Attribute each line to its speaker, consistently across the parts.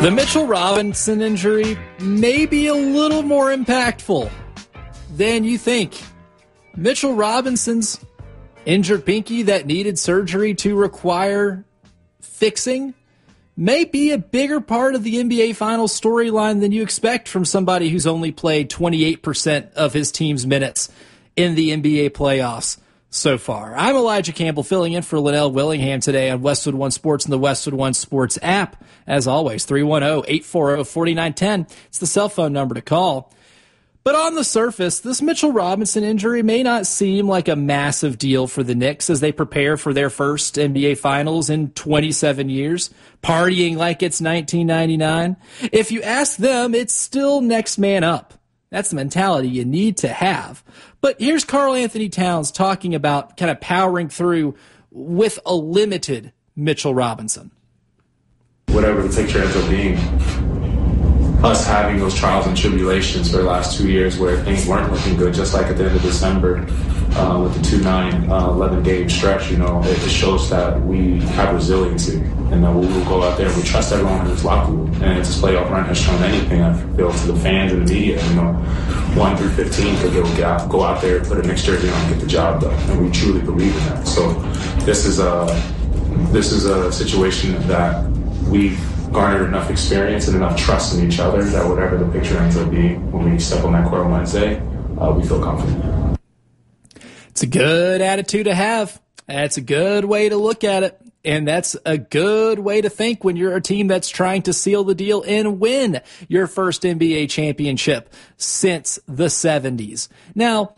Speaker 1: The Mitchell Robinson injury may be a little more impactful than you think. Mitchell Robinson's injured pinky that needed surgery to require fixing may be a bigger part of the NBA Finals storyline than you expect from somebody who's only played 28% of his team's minutes in the NBA playoffs so far. I'm Elijah Campbell filling in for Linnell Willingham today on Westwood One Sports and the Westwood One Sports app. As always, 310-840-4910. It's the cell phone number to call. But on the surface, this Mitchell Robinson injury may not seem like a massive deal for the Knicks as they prepare for their first NBA Finals in 27 years, partying like it's 1999. If you ask them, it's still next man up. That's the mentality you need to have. But here's Karl-Anthony Towns talking about kind of powering through with a limited Mitchell Robinson.
Speaker 2: Whatever the picture ends up being, us having those trials and tribulations for the last 2 years where things weren't looking good, just like at the end of December with the 2-9, 11-game stretch, it shows that we have resiliency and that we will go out there and we trust everyone in this locker room. And this playoff run has shown anything, I feel, to the fans and the media. 1 through 15 could go out there, put a Knicks jersey on, and get the job done. And we truly believe in that. So this is a situation that we've garnered enough experience and enough trust in each other that whatever the picture ends up being when we step on that court on Wednesday, we feel confident.
Speaker 1: It's a good attitude to have. That's a good way to look at it. And that's a good way to think when you're a team that's trying to seal the deal and win your first NBA championship since the 70s. Now,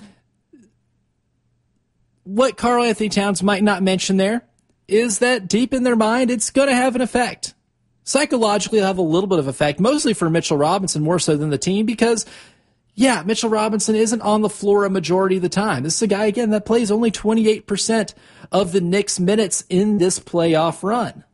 Speaker 1: what Karl-Anthony Towns might not mention there is that deep in their mind, it's going to have an effect. Psychologically, it'll have a little bit of effect, mostly for Mitchell Robinson, more so than the team, because, Mitchell Robinson isn't on the floor a majority of the time. This is a guy, again, that plays only 28% of the Knicks' minutes in this playoff run.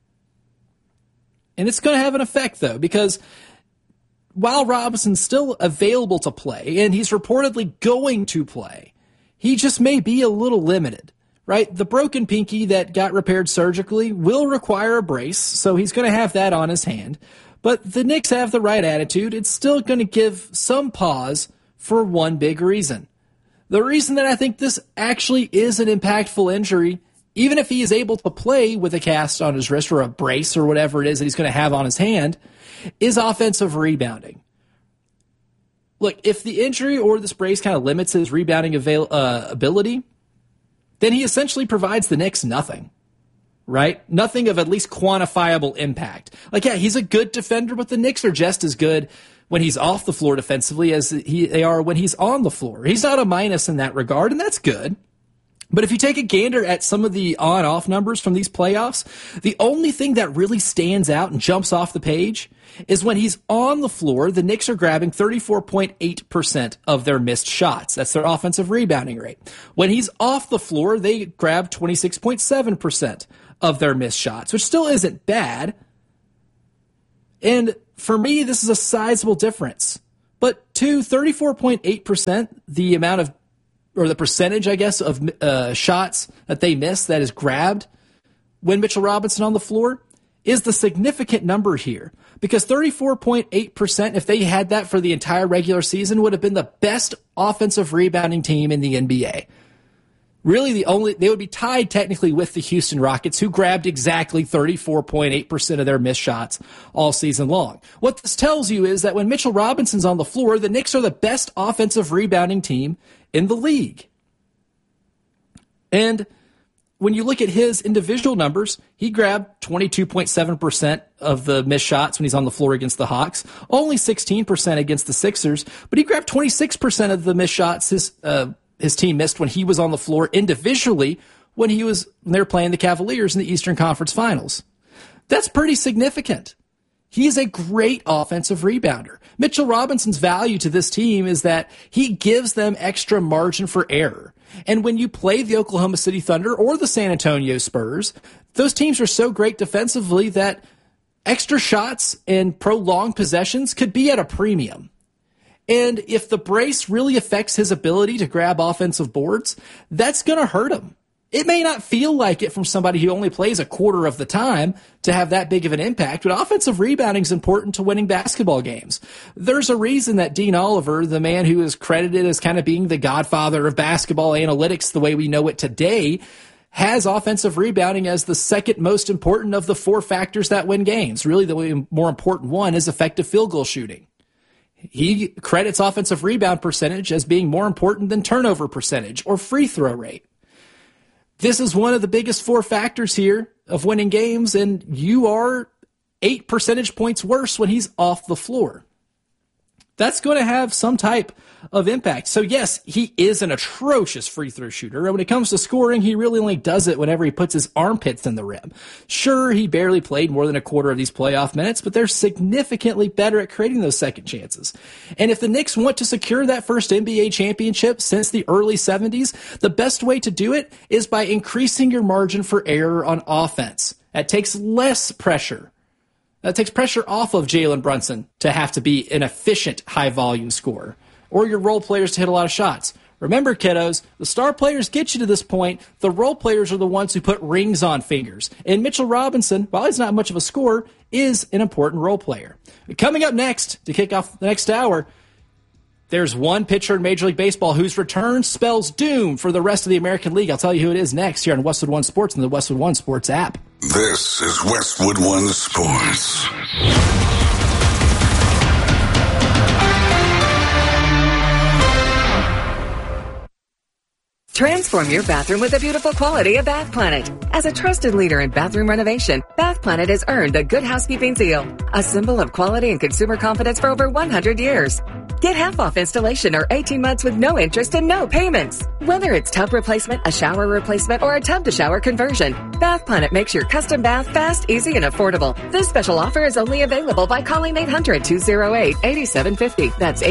Speaker 1: And it's going to have an effect, though, because while Robinson's still available to play, and he's reportedly going to play, he just may be a little limited. Right? The broken pinky that got repaired surgically will require a brace, so he's going to have that on his hand. But the Knicks have the right attitude. It's still going to give some pause for one big reason. The reason that I think this actually is an impactful injury, even if he is able to play with a cast on his wrist or a brace or whatever it is that he's going to have on his hand, is offensive rebounding. Look, if the injury or this brace kind of limits his rebounding ability, then he essentially provides the Knicks nothing, right? Nothing of at least quantifiable impact. He's a good defender, but the Knicks are just as good when he's off the floor defensively as they are when he's on the floor. He's not a minus in that regard, and that's good. But if you take a gander at some of the on-off numbers from these playoffs, the only thing that really stands out and jumps off the page is when he's on the floor, the Knicks are grabbing 34.8% of their missed shots. That's their offensive rebounding rate. When he's off the floor, they grab 26.7% of their missed shots, which still isn't bad. And for me, this is a sizable difference. But to 34.8%, the amount of or the percentage, I guess, of shots that they miss that is grabbed when Mitchell Robinson on the floor is the significant number here. Because 34.8%, if they had that for the entire regular season, would have been the best offensive rebounding team in the NBA. Really, they would be tied technically with the Houston Rockets, who grabbed exactly 34.8% of their missed shots all season long. What this tells you is that when Mitchell Robinson's on the floor, the Knicks are the best offensive rebounding team in the league. And when you look at his individual numbers, he grabbed 22.7% of the missed shots when he's on the floor against the Hawks, only 16% against the Sixers, but he grabbed 26% of the missed shots his team missed when he was on the floor individually when they were playing the Cavaliers in the Eastern Conference Finals. That's pretty significant. He's a great offensive rebounder. Mitchell Robinson's value to this team is that he gives them extra margin for error. And when you play the Oklahoma City Thunder or the San Antonio Spurs, those teams are so great defensively that extra shots and prolonged possessions could be at a premium. And if the brace really affects his ability to grab offensive boards, that's going to hurt him. It may not feel like it from somebody who only plays a quarter of the time to have that big of an impact, but offensive rebounding is important to winning basketball games. There's a reason that Dean Oliver, the man who is credited as kind of being the godfather of basketball analytics the way we know it today, has offensive rebounding as the second most important of the 4 factors that win games. Really, the more important one is effective field goal shooting. He credits offensive rebound percentage as being more important than turnover percentage or free throw rate. This is one of the biggest 4 factors here of winning games, and you are 8 percentage points worse when he's off the floor. That's going to have some type of impact. So yes, he is an atrocious free throw shooter. And when it comes to scoring, he really only does it whenever he puts his armpits in the rim. Sure, he barely played more than a quarter of these playoff minutes, but they're significantly better at creating those second chances. And if the Knicks want to secure that first NBA championship since the early 70s, the best way to do it is by increasing your margin for error on offense. That takes less pressure. That takes pressure off of Jalen Brunson to have to be an efficient high-volume scorer, or your role players to hit a lot of shots. Remember, kiddos, the star players get you to this point. The role players are the ones who put rings on fingers. And Mitchell Robinson, while he's not much of a scorer, is an important role player. Coming up next, to kick off the next hour, there's one pitcher in Major League Baseball whose return spells doom for the rest of the American League. I'll tell you who it is next here on Westwood One Sports and the Westwood One Sports app.
Speaker 3: This is Westwood One Sports.
Speaker 4: Transform your bathroom with the beautiful quality of Bath Planet. As a trusted leader in bathroom renovation, Bath Planet has earned the Good Housekeeping seal, a symbol of quality and consumer confidence for over 100 years. Get half off installation or 18 months with no interest and no payments. Whether it's tub replacement, a shower replacement, or a tub-to-shower conversion, Bath Planet makes your custom bath fast, easy, and affordable. This special offer is only available by calling 800-208-8750. That's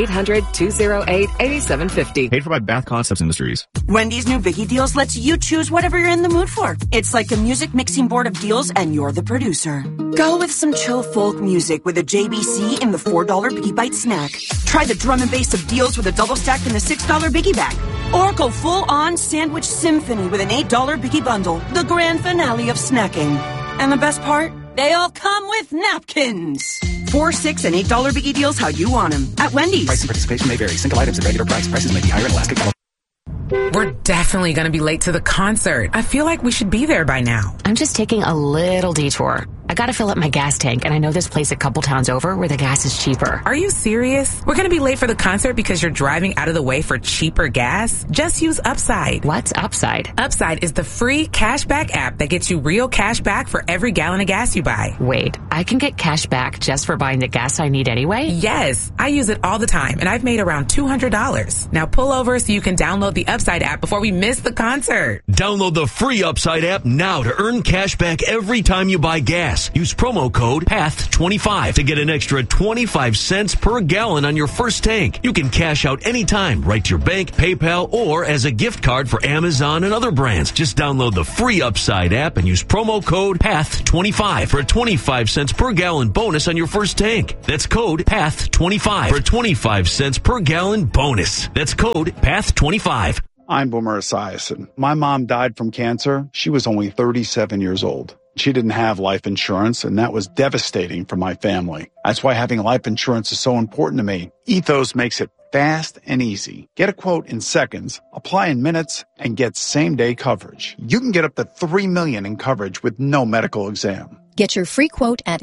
Speaker 4: 800-208-8750.
Speaker 5: Paid for by Bath Concepts Industries.
Speaker 6: Wendy's new Biggie Deals lets you choose whatever you're in the mood for. It's like a music mixing board of deals, and you're the producer. Go with some chill folk music with a JBC in the $4 Biggie Bite snack. Try the drum and bass of deals with a double stack in the $6 Biggie Bag. Or go full-on sandwich symphony with an $8 Biggie Bundle, the grand finale of snacking. And the best part? They all come with napkins. $4, $6, and $8 Biggie Deals how you want them at Wendy's.
Speaker 5: Price and participation may vary. Single items at regular price. Prices may be higher in Alaska.
Speaker 7: We're definitely going to be late to the concert. I feel like we should be there by now.
Speaker 8: I'm just taking a little detour. I gotta fill up my gas tank, and I know this place a couple towns over where the gas is cheaper.
Speaker 7: Are you serious? We're going to be late for the concert because you're driving out of the way for cheaper gas? Just use Upside.
Speaker 8: What's Upside?
Speaker 7: Upside is the free cashback app that gets you real cash back for every gallon of gas you buy.
Speaker 8: Wait, I can get cash back just for buying the gas I need anyway?
Speaker 7: Yes, I use it all the time, and I've made around $200. Now pull over so you can download the Upside app before we miss the concert.
Speaker 9: Download the free Upside app now to earn cash back every time you buy gas. Use promo code PATH25 to get an extra 25 cents per gallon on your first tank. You can cash out anytime, right to your bank, PayPal, or as a gift card for Amazon and other brands. Just download the free Upside app and use promo code PATH25 for a 25 cents per gallon bonus on your first tank. That's code PATH25 for a 25 cents per gallon bonus. That's code PATH25.
Speaker 10: I'm Boomer Esiason. My mom died from cancer. She was only 37 years old. She didn't have life insurance, and that was devastating for my family. That's why having life insurance is so important to me. Ethos makes it fast and easy. Get a quote in seconds, apply in minutes, and get same-day coverage. You can get up to $3 million in coverage with no medical exam.
Speaker 11: Get your free quote at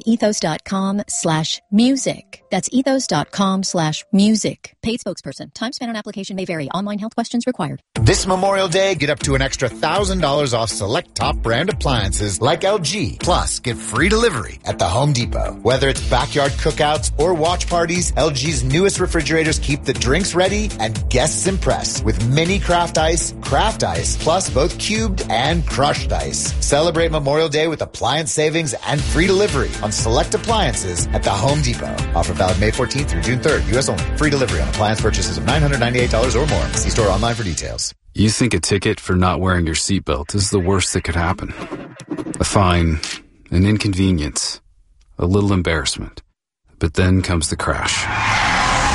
Speaker 11: ethos.com/music. That's ethos.com/music. Paid spokesperson. Time spent on application may vary. Online health questions required.
Speaker 12: This Memorial Day, get up to an extra $1,000 off select top brand appliances like LG. Plus, get free delivery at the Home Depot. Whether it's backyard cookouts or watch parties, LG's newest refrigerators keep the drinks ready and guests impressed with mini craft ice, plus both cubed and crushed ice. Celebrate Memorial Day with appliance savings and free delivery on select appliances at the Home Depot. Offer valid May 14th through June 3rd. U.S. only. Free delivery on appliance purchases of $998 or more. See store online for details.
Speaker 13: You think a ticket for not wearing your seatbelt is the worst that could happen. A fine, an inconvenience, a little embarrassment. But then comes the crash.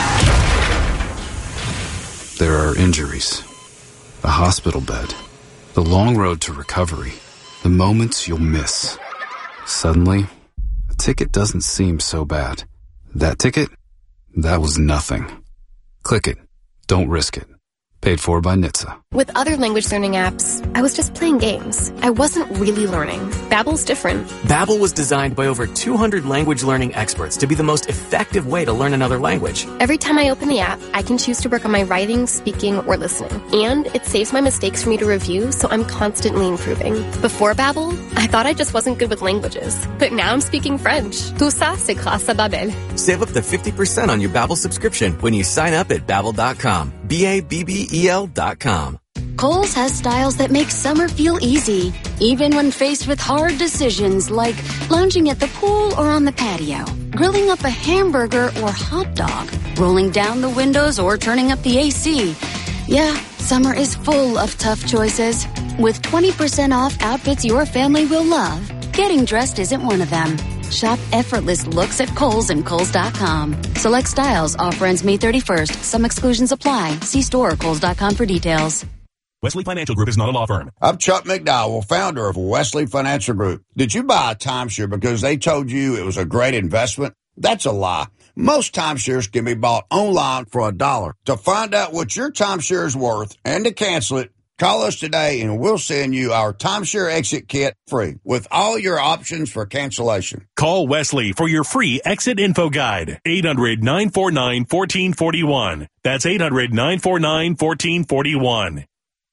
Speaker 13: There are injuries, a hospital bed, The long road to recovery. The moments you'll miss. Suddenly, a ticket doesn't seem so bad. That ticket? That was nothing. Click it. Don't risk it. Paid for by NHTSA.
Speaker 14: With other language learning apps, I was just playing games. I wasn't really learning. Babbel's different.
Speaker 15: Babbel was designed by over 200 language learning experts to be the most effective way to learn another language.
Speaker 14: Every time I open the app, I can choose to work on my writing, speaking, or listening. And it saves my mistakes for me to review, so I'm constantly improving. Before Babbel, I thought I just wasn't good with languages. But now I'm speaking French. Tout ça, c'est grâce à Babbel.
Speaker 15: Save up to 50% on your Babbel subscription when you sign up at Babbel.com. BABBEL.com.
Speaker 16: Kohl's has styles that make summer feel easy, even when faced with hard decisions like lounging at the pool or on the patio, grilling up a hamburger or hot dog, rolling down the windows or turning up the AC. Yeah, summer is full of tough choices. With 20% off outfits your family will love, getting dressed isn't one of them. Shop effortless looks at Kohl's and Kohl's.com. Select styles. Offer ends May 31st. Some exclusions apply. See store or Kohl's.com for details.
Speaker 17: Wesley Financial Group is not a law firm.
Speaker 18: I'm Chuck McDowell, founder of Wesley Financial Group. Did you buy a timeshare because they told you it was a great investment? That's a lie. Most timeshares can be bought online for $1. To find out what your timeshare is worth and to cancel it, call us today and we'll send you our timeshare exit kit free with all your options for cancellation.
Speaker 17: Call Wesley for your free exit info guide. 800-949-1441. That's 800-949-1441.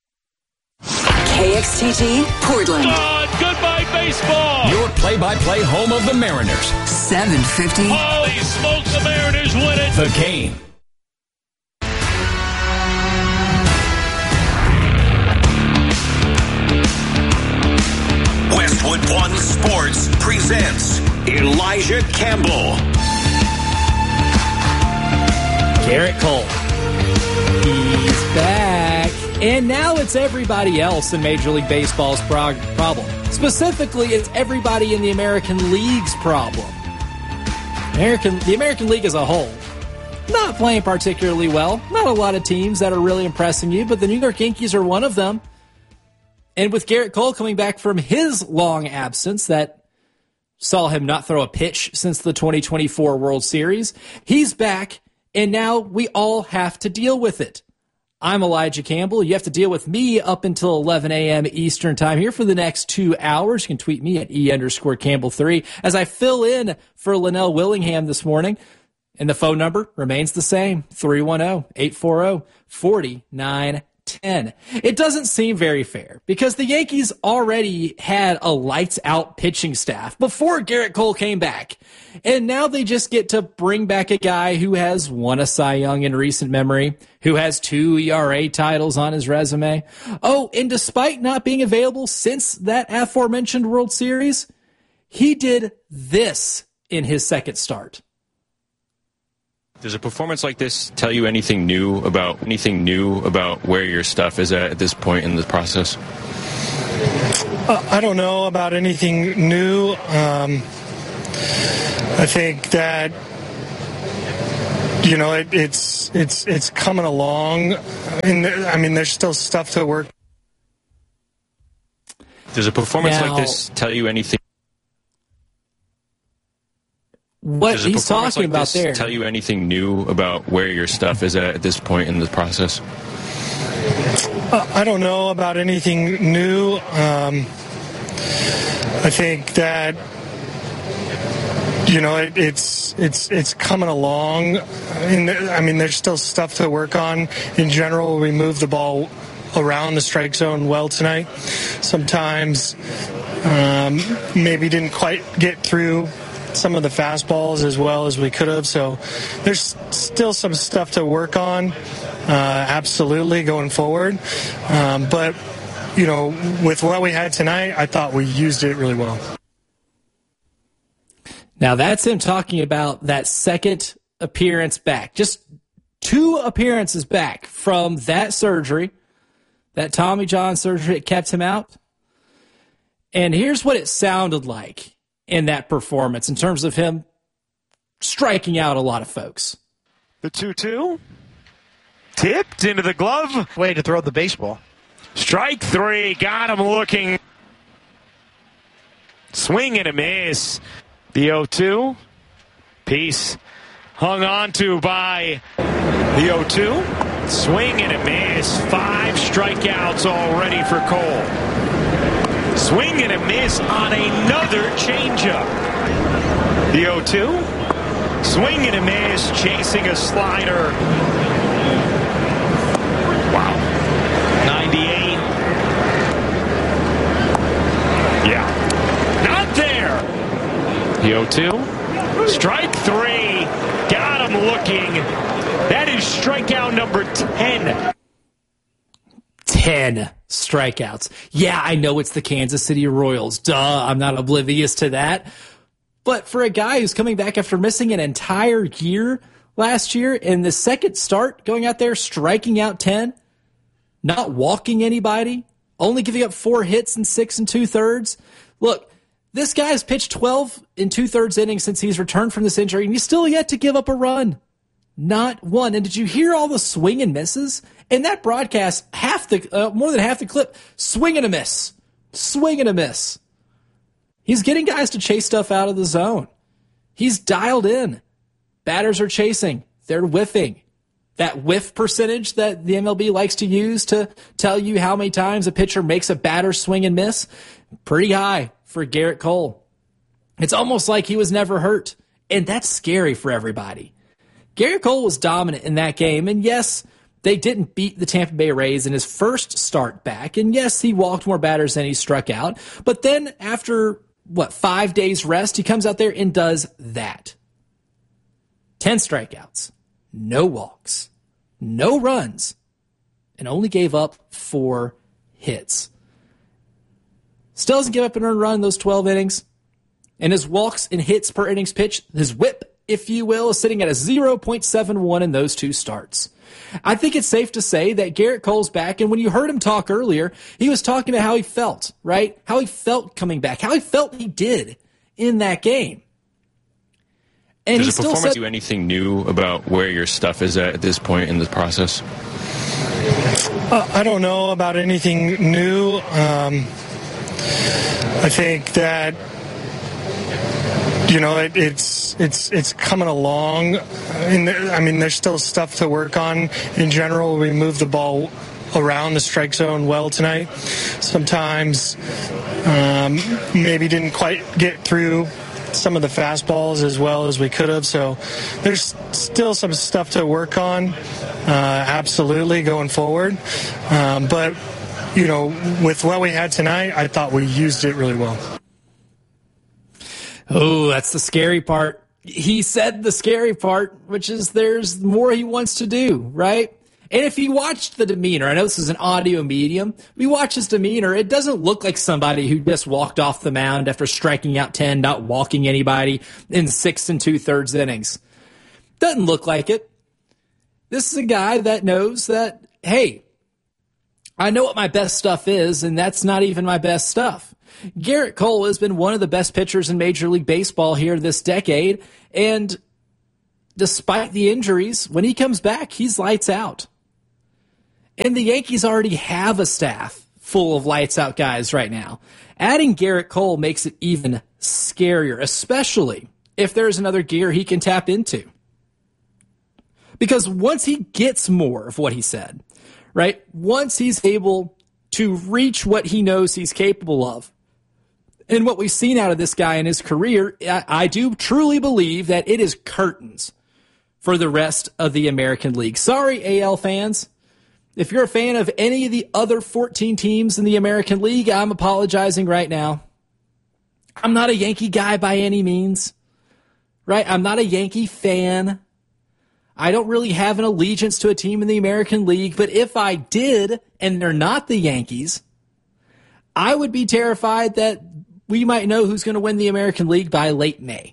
Speaker 19: KXTT, Portland.
Speaker 17: Goodbye, baseball.
Speaker 19: Your play-by-play home of the Mariners. 750.
Speaker 17: Holy smokes, the Mariners win it.
Speaker 19: The Game.
Speaker 20: Westwood One Sports presents Elijah Campbell.
Speaker 1: Garrett Cole. He's back. And now it's everybody else in Major League Baseball's problem. Specifically, it's everybody in the American League's problem. The American League as a whole, not playing particularly well. Not a lot of teams that are really impressing you, but the New York Yankees are one of them. And with Garrett Cole coming back from his long absence that saw him not throw a pitch since the 2024 World Series, he's back, and now we all have to deal with it. I'm Elijah Campbell. You have to deal with me up until 11 a.m. Eastern time here for the next 2 hours. You can tweet me at E_Campbell3 as I fill in for Linnell Willingham this morning. And the phone number remains the same, 310-840-4910. It doesn't seem very fair because the Yankees already had a lights-out pitching staff before Garrett Cole came back. And now they just get to bring back a guy who has won a Cy Young in recent memory, who has 2 ERA titles on his resume. Oh, and despite not being available since that aforementioned World Series, he did this in his second start.
Speaker 21: Does a performance like this tell you anything new about where your stuff is at this point in the process?
Speaker 22: I don't know about anything new. I think that it's coming along. I mean, there's still stuff to work.
Speaker 21: Does a performance like this tell you anything?
Speaker 1: What he's talking about there.
Speaker 21: Tell you anything new about where your stuff is at this point in the process?
Speaker 22: I don't know about anything new. I think that it's coming along. I mean, there's still stuff to work on. In general, we moved the ball around the strike zone well tonight. Sometimes maybe didn't quite get through some of the fastballs as well as we could have. So there's still some stuff to work on, absolutely, going forward. But, with what we had tonight, I thought we used it really well.
Speaker 1: Now, that's him talking about that second appearance back. Just 2 appearances back from that surgery, that Tommy John surgery that kept him out. And here's what it sounded like in that performance in terms of him striking out a lot of folks.
Speaker 23: The 2-2. Tipped into the glove.
Speaker 24: Way to throw the baseball.
Speaker 2: Strike three. Got him looking. Swing and a miss. The 0-2. Piece hung on to by the 0-2. Swing and a miss. 5 strikeouts already for Cole. Swing and a miss on another changeup. The 0-2. Swing and a miss. Chasing a slider. Wow. 98. Yeah. Not there. The 0-2. Strike three. Got him looking. That is strikeout number 10.
Speaker 1: 10 strikeouts. Yeah, I know it's the Kansas City Royals. Duh, I'm not oblivious to that. But for a guy who's coming back after missing an entire year last year, in the second start, going out there, striking out 10, not walking anybody, only giving up 4 hits in 6 2/3. Look, this guy's pitched 12 in 2/3 innings since he's returned from this injury, and he's still yet to give up a run. Not one. And did you hear all the swing and misses? In that broadcast, more than half the clip, swing and a miss. Swing and a miss. He's getting guys to chase stuff out of the zone. He's dialed in. Batters are chasing. They're whiffing. That whiff percentage that the MLB likes to use to tell you how many times a pitcher makes a batter swing and miss, pretty high for Gerrit Cole. It's almost like he was never hurt, and that's scary for everybody. Gerrit Cole was dominant in that game, and yes, they didn't beat the Tampa Bay Rays in his first start back, and yes, he walked more batters than he struck out, but then after, 5 days rest, he comes out there and does that. 10 strikeouts, no walks, no runs, and only gave up 4 hits. Still doesn't give up an earned run in those 12 innings, and his walks and hits per innings pitched, his whip, if you will, is sitting at a 0.71 in those 2 starts. I think it's safe to say that Gerrit Cole's back, and when you heard him talk earlier, he was talking about how he felt, right? How he felt coming back, how he felt he did in that game. And
Speaker 21: does the performance do anything new about where your stuff is at this point in the process?
Speaker 22: I don't know about anything new. I think that it's coming along. There's still stuff to work on. In general, we moved the ball around the strike zone well tonight. Sometimes maybe didn't quite get through some of the fastballs as well as we could have. So there's still some stuff to work on, absolutely, going forward. But, with what we had tonight, I thought we used it really well.
Speaker 1: Oh, that's the scary part. He said the scary part, which is there's more he wants to do, right? And if you watched the demeanor, I know this is an audio medium, we watch his demeanor, it doesn't look like somebody who just walked off the mound after striking out 10, not walking anybody in 6 2/3 innings. Doesn't look like it. This is a guy that knows that, hey, I know what my best stuff is, and that's not even my best stuff. Gerrit Cole has been one of the best pitchers in Major League Baseball here this decade, and despite the injuries, when he comes back, he's lights out. And the Yankees already have a staff full of lights out guys right now. Adding Gerrit Cole makes it even scarier, especially if there's another gear he can tap into. Because once he gets more of what he said, right? Once he's able to reach what he knows he's capable of, and what we've seen out of this guy in his career, I do truly believe that it is curtains for the rest of the American League. Sorry, AL fans. If you're a fan of any of the other 14 teams in the American League, I'm apologizing right now. I'm not a Yankee guy by any means, right? I'm not a Yankee fan. I don't really have an allegiance to a team in the American League, but if I did, and they're not the Yankees, I would be terrified that we might know who's going to win the American League by late May.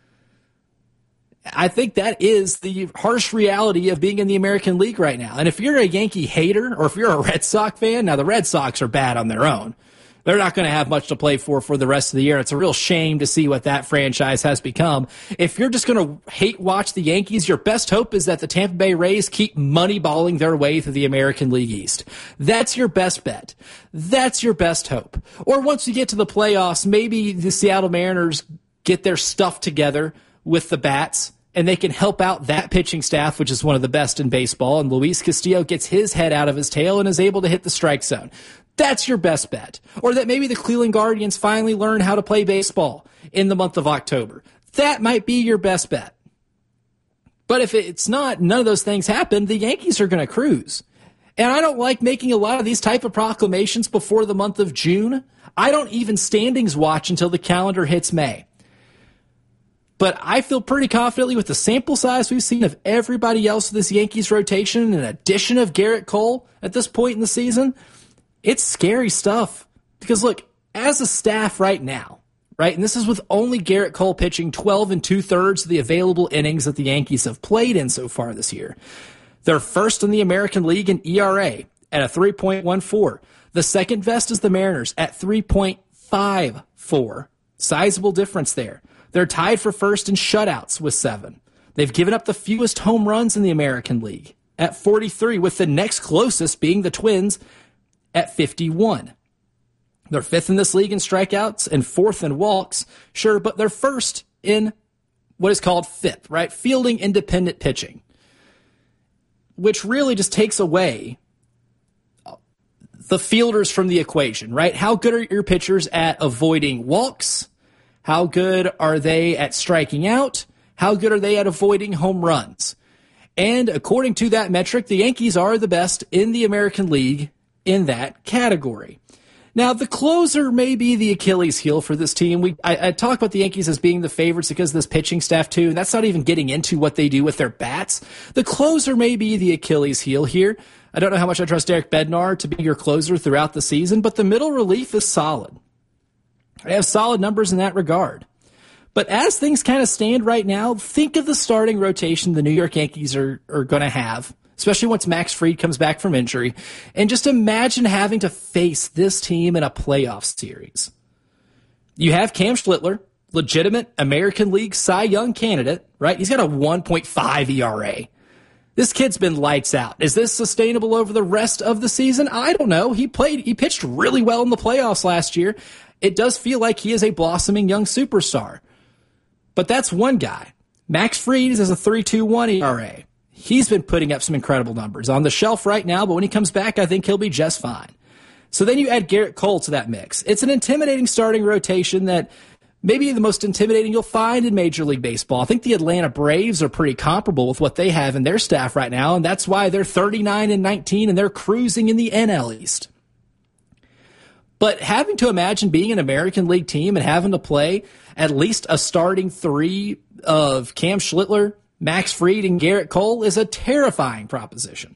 Speaker 1: I think that is the harsh reality of being in the American League right now. And if you're a Yankee hater, or if you're a Red Sox fan, now the Red Sox are bad on their own. They're not going to have much to play for the rest of the year. It's a real shame to see what that franchise has become. If you're just going to hate watch the Yankees, your best hope is that the Tampa Bay Rays keep moneyballing their way through the American League East. That's your best bet. That's your best hope. Or once you get to the playoffs, maybe the Seattle Mariners get their stuff together with the bats, and they can help out that pitching staff, which is one of the best in baseball, and Luis Castillo gets his head out of his tail and is able to hit the strike zone. That's your best bet. Or that maybe the Cleveland Guardians finally learn how to play baseball in the month of October. That might be your best bet. But if it's not, none of those things happen, the Yankees are going to cruise. And I don't like making a lot of these type of proclamations before the month of June. I don't even standings watch until the calendar hits May. But I feel pretty confidently with the sample size we've seen of everybody else with this Yankees rotation and an addition of Garrett Cole at this point in the season, it's scary stuff. Because look, as a staff right now, right, and this is with only Garrett Cole pitching 12 2/3 of the available innings that the Yankees have played in so far this year. They're first in the American League in ERA at a 3.14. The second best is the Mariners at 3.54. Sizable difference there. They're tied for first in shutouts with 7. They've given up the fewest home runs in the American League at 43, with the next closest being the Twins at 51. They're 5th in this league in strikeouts and 4th in walks, sure, but they're first in what is called 5th, right? Fielding independent pitching, which really just takes away the fielders from the equation, right? How good are your pitchers at avoiding walks? How good are they at striking out? How good are they at avoiding home runs? And according to that metric, the Yankees are the best in the American League in that category. Now, the closer may be the Achilles heel for this team. I talk about the Yankees as being the favorites because of this pitching staff, too, and that's not even getting into what they do with their bats. The closer may be the Achilles heel here. I don't know how much I trust Derek Bednar to be your closer throughout the season, but the middle relief is solid. They have solid numbers in that regard. But as things kind of stand right now, think of the starting rotation the New York Yankees are going to have, especially once Max Fried comes back from injury, and just imagine having to face this team in a playoff series. You have Cam Schlittler, legitimate American League Cy Young candidate, right? He's got a 1.5 ERA. This kid's been lights out. Is this sustainable over the rest of the season? I don't know. He pitched really well in the playoffs last year. It does feel like he is a blossoming young superstar. But that's one guy. Max Fried is a 3.21 ERA. He's been putting up some incredible numbers on the shelf right now, but when he comes back, I think he'll be just fine. So then you add Garrett Cole to that mix. It's an intimidating starting rotation that maybe the most intimidating you'll find in Major League Baseball. I think the Atlanta Braves are pretty comparable with what they have in their staff right now, and that's why they're 39-19 and they're cruising in the NL East. But having to imagine being an American League team and having to play at least a starting 3 of Cam Schlittler, Max Fried, and Garrett Cole is a terrifying proposition.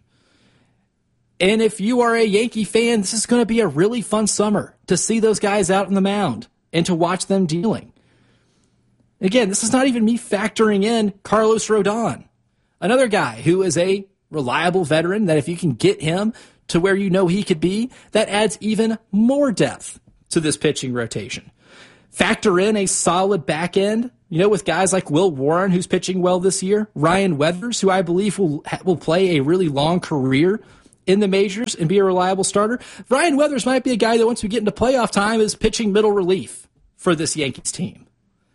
Speaker 1: And if you are a Yankee fan, this is going to be a really fun summer to see those guys out on the mound and to watch them dealing. Again, this is not even me factoring in Carlos Rodon, another guy who is a reliable veteran that if you can get him to where you know he could be, that adds even more depth to this pitching rotation. Factor in a solid back end, with guys like Will Warren, who's pitching well this year, Ryan Weathers, who I believe will play a really long career in the majors and be a reliable starter. Ryan Weathers might be a guy that once we get into playoff time is pitching middle relief for this Yankees team.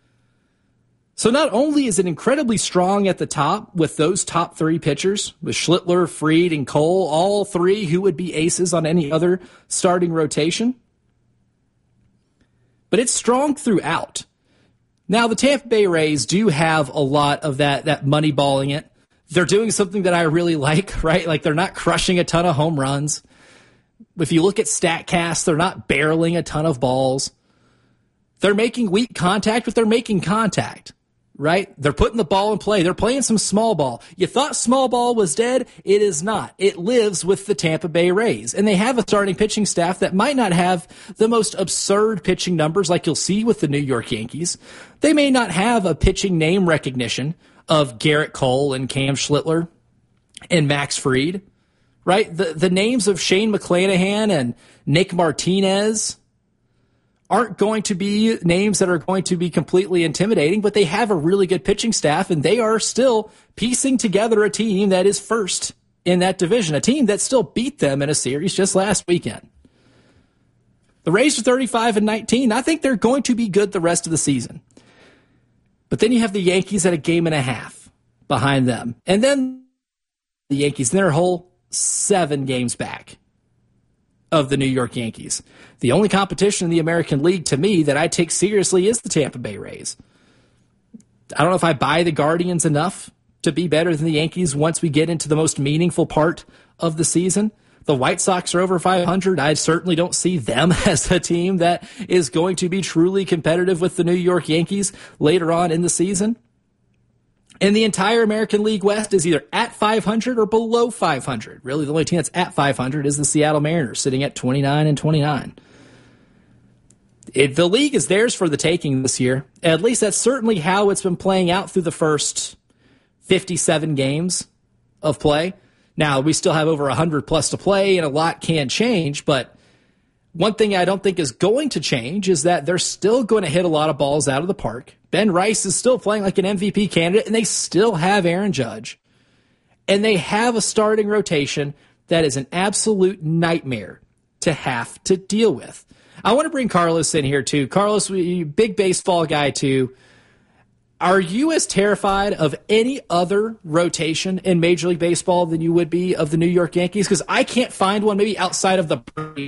Speaker 1: So not only is it incredibly strong at the top with those top 3 pitchers, with Schlittler, Fried, and Cole, all 3 who would be aces on any other starting rotation, but it's strong throughout. Now, the Tampa Bay Rays do have a lot of that money balling it. They're doing something that I really like, right? Like they're not crushing a ton of home runs. If you look at StatCast, they're not barreling a ton of balls. They're making weak contact, but they're making contact. Right? They're putting the ball in play. They're playing some small ball. You thought small ball was dead? It is not. It lives with the Tampa Bay Rays. And they have a starting pitching staff that might not have the most absurd pitching numbers like you'll see with the New York Yankees. They may not have a pitching name recognition of Garrett Cole and Cam Schlittler and Max Fried. Right? The names of Shane McClanahan and Nick Martinez aren't going to be names that are going to be completely intimidating, but they have a really good pitching staff, and they are still piecing together a team that is first in that division, a team that still beat them in a series just last weekend. The Rays are 35-19. I think they're going to be good the rest of the season. But then you have the Yankees at a game and a half behind them. And then the Yankees, they're a whole 7 games back of the New York Yankees. The only competition in the American League to me that I take seriously is the Tampa Bay Rays. I don't know if I buy the Guardians enough to be better than the Yankees once we get into the most meaningful part of the season. The White Sox are over 500. I certainly don't see them as a team that is going to be truly competitive with the New York Yankees later on in the season. And the entire American League West is either at 500 or below 500. Really, the only team that's at 500 is the Seattle Mariners, sitting at 29-29. The league is theirs for the taking this year. At least that's certainly how it's been playing out through the first 57 games of play. Now, we still have over 100 plus to play, and a lot can change, but one thing I don't think is going to change is that they're still going to hit a lot of balls out of the park. Ben Rice is still playing like an MVP candidate, and they still have Aaron Judge. And they have a starting rotation that is an absolute nightmare to have to deal with. I want to bring Carlos in here, too. Carlos, big baseball guy, too. Are you as terrified of any other rotation in Major League Baseball than you would be of the New York Yankees? Because I can't find one, maybe outside of the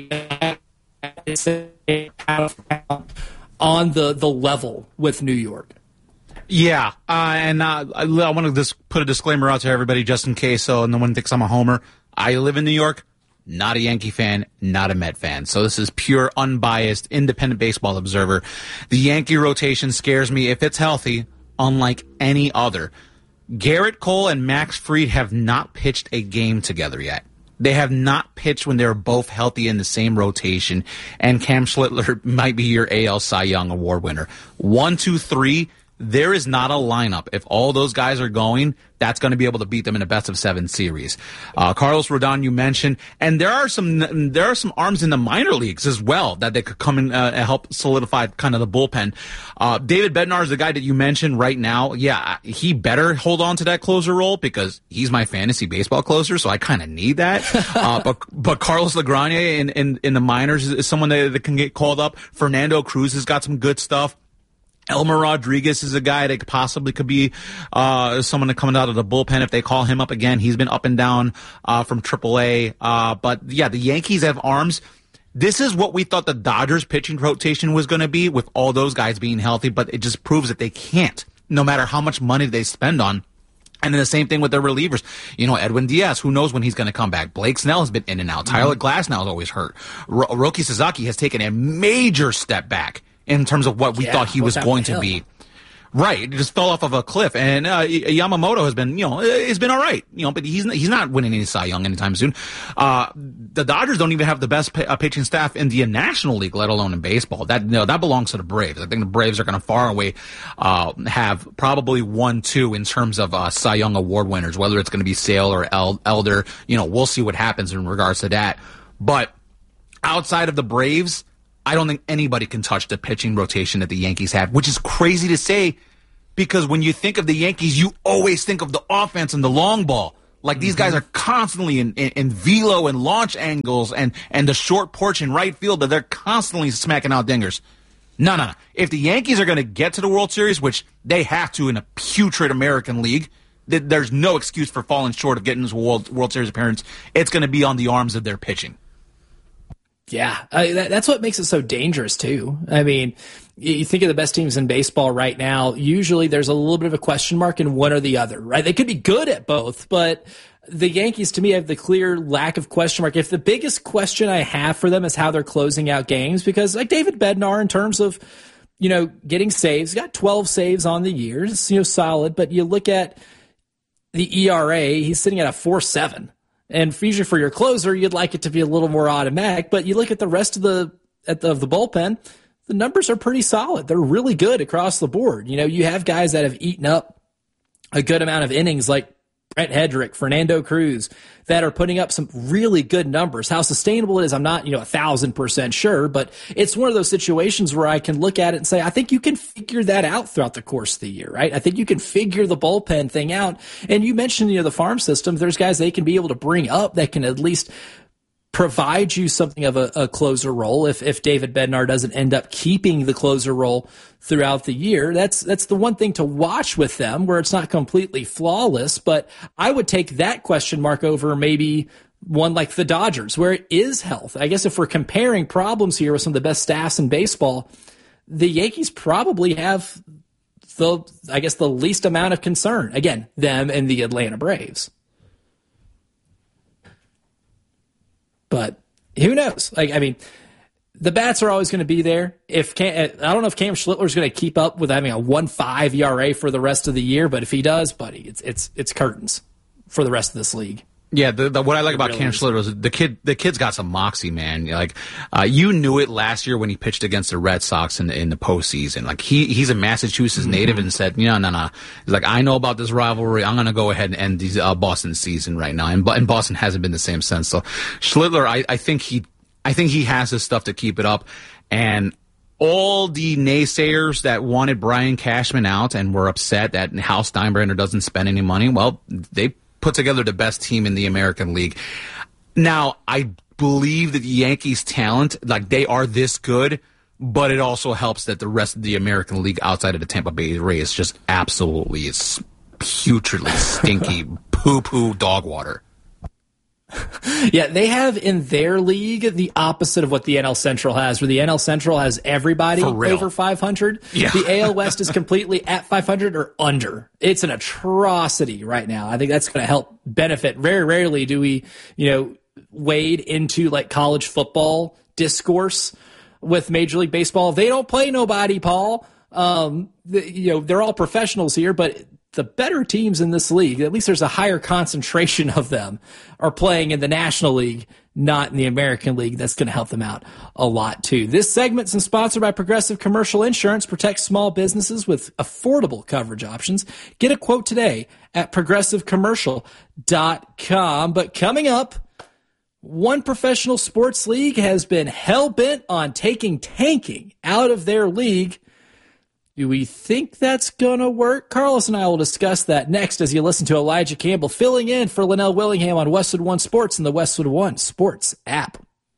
Speaker 1: on the level with New York.
Speaker 3: Yeah, and I want to just put a disclaimer out to everybody just in case so no one thinks I'm a homer. I live in New York, not a Yankee fan, not a Met fan. So this is pure, unbiased, independent baseball observer. The Yankee rotation scares me if it's healthy, unlike any other. Garrett Cole and Max Fried have not pitched a game together yet. They have not pitched when they're both healthy in the same rotation, and Cam Schlittler might be your AL Cy Young Award winner. 1, 2, 3, there is not a lineup. If all those guys are going, that's going to be able to beat them in a best-of-7 series. Carlos Rodon, you mentioned, and there are some arms in the minor leagues as well that they could come in and help solidify kind of the bullpen. David Bednar is the guy that you mentioned right now. Yeah, he better hold on to that closer role because he's my fantasy baseball closer, so I kind of need that. But Carlos Lagrania in the minors is someone that can get called up. Fernando Cruz has got some good stuff. Elmer Rodriguez is a guy that possibly could be someone coming out of the bullpen if they call him up again. He's been up and down from AAA. But, yeah, the Yankees have arms. This is what we thought the Dodgers pitching rotation was going to be with all those guys being healthy, but it just proves that they can't, no matter how much money they spend on. And then the same thing with their relievers. You know, Edwin Diaz, who knows when he's going to come back. Blake Snell has been in and out. Tyler Glasnow is always hurt. Roki Sasaki has taken a major step back in terms of what we thought he was going to be. Right. It just fell off of a cliff. And Yamamoto has been, has been all right, but he's not winning any Cy Young anytime soon. The Dodgers don't even have the best pitching staff in the National League, let alone in baseball. That belongs to the Braves. I think the Braves are going to far away have probably 1-2 in terms of Cy Young award winners, whether it's going to be Sale or Elder. We'll see what happens in regards to that. But outside of the Braves, I don't think anybody can touch the pitching rotation that the Yankees have, which is crazy to say because when you think of the Yankees, you always think of the offense and the long ball. Like these guys are constantly in velo and launch angles and the short porch in right field that they're constantly smacking out dingers. No. If the Yankees are going to get to the World Series, which they have to in a putrid American League, there's no excuse for falling short of getting this World Series appearance. It's going to be on the arms of their pitching.
Speaker 1: Yeah, that's what makes it so dangerous, too. I mean, you think of the best teams in baseball right now, usually there's a little bit of a question mark in one or the other, right? They could be good at both, but the Yankees, to me, have the clear lack of question mark. If the biggest question I have for them is how they're closing out games, because like David Bednar, in terms of, getting saves, got 12 saves on the year, it's, solid, but you look at the ERA, he's sitting at a 4.7. And usually for your closer, you'd like it to be a little more automatic. But you look at the rest of the bullpen, the numbers are pretty solid. They're really good across the board. You have guys that have eaten up a good amount of innings, like Trent Hedrick, Fernando Cruz, that are putting up some really good numbers. How sustainable it is, I'm not, 1,000% sure, but it's one of those situations where I can look at it and say, I think you can figure that out throughout the course of the year, right? I think you can figure the bullpen thing out. And you mentioned, the farm system. There's guys they can be able to bring up that can at least provide you something of a closer role if David Bednar doesn't end up keeping the closer role throughout the year. That's the one thing to watch with them, where it's not completely flawless, but I would take that question mark over maybe one like the Dodgers, where it is health. I guess if we're comparing problems here with some of the best staffs in baseball, the Yankees probably have the least amount of concern. Again, them and the Atlanta Braves. But who knows? The bats are always going to be there. I don't know if Cam Schlittler is going to keep up with having a 1.5 ERA for the rest of the year, but if he does, buddy, it's curtains for the rest of this league.
Speaker 3: Yeah, what I like about Cam Schlitter is the kid's got some moxie, man. You knew it last year when he pitched against the Red Sox in the postseason. He's a Massachusetts native and said, no. He's like, I know about this rivalry. I'm going to go ahead and end these Boston season right now. And Boston hasn't been the same since. So Schlitter, I think he has his stuff to keep it up. And all the naysayers that wanted Brian Cashman out and were upset that Hal Steinbrenner doesn't spend any money, well, they put together the best team in the American League. Now, I believe that the Yankees' talent, they are this good, but it also helps that the rest of the American League outside of the Tampa Bay Rays just absolutely is putridly stinky poo-poo dog water.
Speaker 1: Yeah, they have in their league the opposite of what the NL Central has, where the NL Central has everybody over 500.
Speaker 3: Yeah.
Speaker 1: The AL West is completely at 500 or under. It's an atrocity right now. I think that's going to help benefit. Very rarely do we, wade into college football discourse with Major League Baseball. They don't play nobody, Paul. They're all professionals here, but the better teams in this league, at least there's a higher concentration of them, are playing in the National League, not in the American League. That's going to help them out a lot, too. This segment's sponsored by Progressive Commercial Insurance. Protect small businesses with affordable coverage options. Get a quote today at progressivecommercial.com. But coming up, one professional sports league has been hell-bent on taking tanking out of their league. Do we think that's going to work? Carlos and I will discuss that next as you listen to Elijah Campbell filling in for Linnell Willingham on Westwood One Sports and the Westwood One Sports app.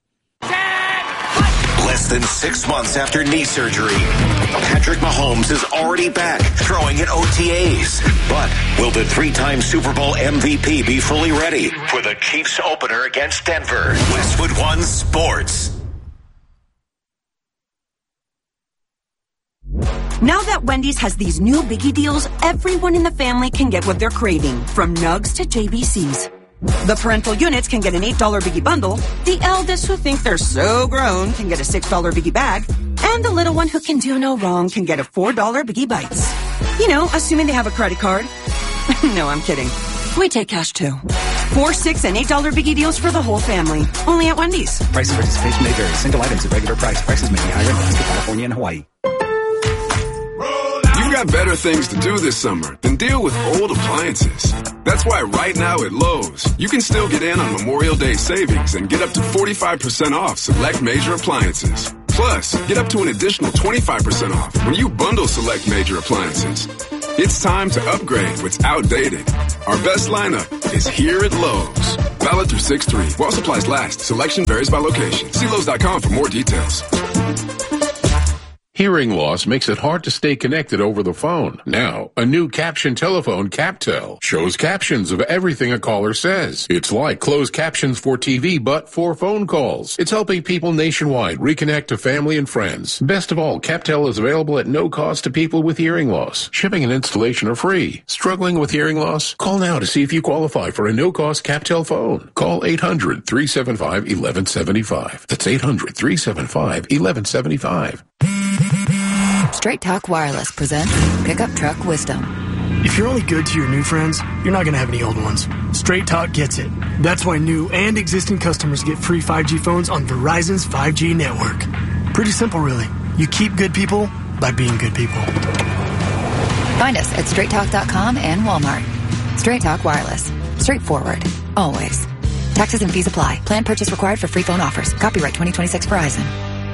Speaker 20: Less than 6 months after knee surgery, Patrick Mahomes is already back throwing at OTAs. But will the three-time Super Bowl MVP be fully ready for the Chiefs opener against Denver? Westwood One Sports.
Speaker 4: Now that Wendy's has these new biggie deals, everyone in the family can get what they're craving, from nugs to JBCs. The parental units can get an $8 biggie bundle, the eldest who think they're so grown can get a $6 biggie bag, and the little one who can do no wrong can get a $4 biggie bites. Assuming they have a credit card. No, I'm kidding. We take cash too. 4, 6, and $8 biggie deals for the whole family. Only at Wendy's.
Speaker 5: Price and participation may vary. Single items at regular price. Prices may be higher in Alaska, California, and Hawaii.
Speaker 6: You've got better things to do this summer than deal with old appliances. That's why right now at Lowe's, you can still get in on Memorial Day savings and get up to 45% off select major appliances. Plus, get up to an additional 25% off when you bundle select major appliances. It's time to upgrade what's outdated. Our best lineup is here at Lowe's. Valid through 6/3. While supplies last, selection varies by location. See Lowe's.com for more details.
Speaker 23: Hearing loss makes it hard to stay connected over the phone. Now, a new caption telephone, CapTel, shows captions of everything a caller says. It's like closed captions for TV, but for phone calls. It's helping people nationwide reconnect to family and friends. Best of all, CapTel is available at no cost to people with hearing loss. Shipping and installation are free. Struggling with hearing loss? Call now to see if you qualify for a no-cost CapTel phone. Call 800-375-1175. That's 800-375-1175.
Speaker 24: Straight Talk Wireless presents Pickup Truck Wisdom.
Speaker 25: If you're only good to your new friends, you're not going to have any old ones. Straight Talk gets it. That's why new and existing customers get free 5G phones on Verizon's 5G network. Pretty simple, really. You keep good people by being good people.
Speaker 24: Find us at straighttalk.com and Walmart. Straight Talk Wireless. Straightforward. Always. Taxes and fees apply. Plan purchase required for free phone offers. Copyright 2026 Verizon.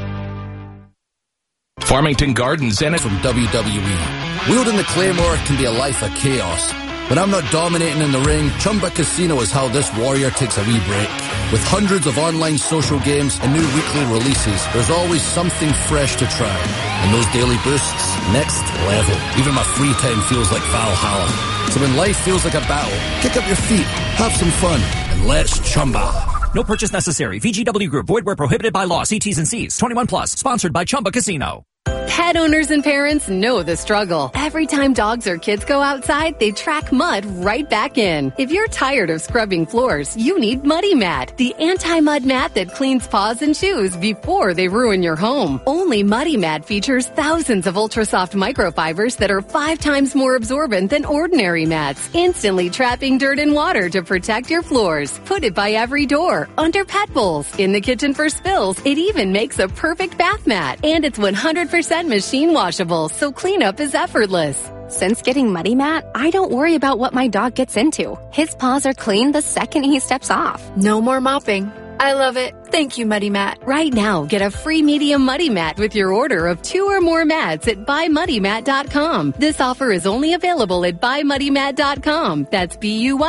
Speaker 7: Farmington Gardens and from WWE. Wielding the Claymore can be a life of chaos. When I'm not dominating in the ring, Chumba Casino is how this warrior takes a wee break. With hundreds of online social games and new weekly releases, there's always something fresh to try. And those daily boosts, next level. Even my free time feels like Valhalla. So when life feels like a battle, kick up your feet, have some fun, and let's Chumba.
Speaker 8: No purchase necessary. VGW Group. Void where prohibited by law. See T's and C's. 21 plus. Sponsored by Chumba Casino.
Speaker 9: Pet owners and parents know the struggle. Every time dogs or kids go outside, they track mud right back in. If you're tired of scrubbing floors, you need Muddy Mat, the anti-mud mat that cleans paws and shoes before they ruin your home. Only Muddy Mat features thousands of ultra-soft microfibers that are 5 times more absorbent than ordinary mats, instantly trapping dirt and water to protect your floors. Put it by every door, under pet bowls, in the kitchen for spills. It even makes a perfect bath mat, and it's 100% machine washable, so cleanup is effortless.
Speaker 14: Since getting Muddy Mat, I don't worry about what my dog gets into. His paws are clean the second he steps off.
Speaker 10: No more mopping. I love it. Thank you, Muddy Mat.
Speaker 9: Right now, get a free medium Muddy Mat with your order of 2 or more mats at buymuddymat.com. This offer is only available at buymuddymat.com. That's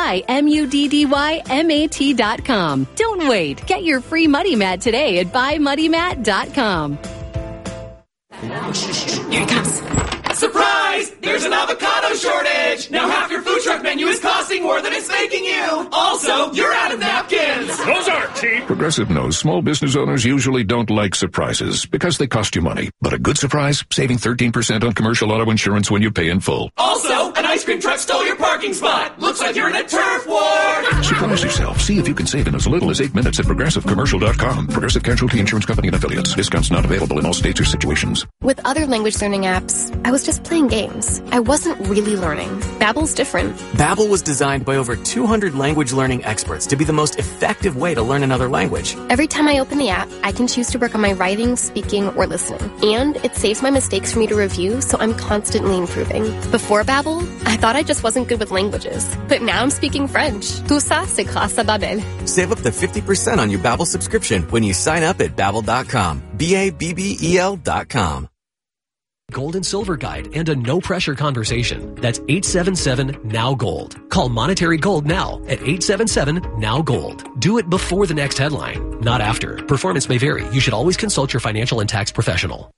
Speaker 9: BUYMUDDYMAT.com. Don't wait. Get your free Muddy Mat today at buymuddymat.com.
Speaker 11: Here it comes. Surprise! There's an avocado shortage! Now half your food truck menu is costing more than it's making you! Also, you're out of napkins!
Speaker 17: Those aren't cheap!
Speaker 23: Progressive knows small business owners usually don't like surprises because they cost you money. But a good surprise, saving 13% on commercial auto insurance when you pay in full.
Speaker 11: Also, an ice cream truck stole your parking spot! Looks like you're in a turf war!
Speaker 23: Surprise yourself. See if you can save in as little as 8 minutes at ProgressiveCommercial.com. Progressive Casualty Insurance Company and Affiliates. Discounts not available in all states or situations.
Speaker 14: With other language learning apps, I was just playing games. I wasn't really learning. Babbel's different.
Speaker 15: Babbel was designed by over 200 language learning experts to be the most effective way to learn another language.
Speaker 14: Every time I open the app, I can choose to work on my writing, speaking, or listening. And it saves my mistakes for me to review, so I'm constantly improving. Before Babbel, I thought I just wasn't good with languages. But now I'm speaking French. Tout ça, c'est grâce à Babbel.
Speaker 15: Save up to 50% on your Babbel subscription when you sign up at Babbel.com. BABBEL.com.
Speaker 26: Gold and Silver Guide and a no-pressure conversation. That's 877-NOW-GOLD. Call Monetary Gold now at 877-NOW-GOLD. Do it before the next headline, not after. Performance may vary. You should always consult your financial and tax professional.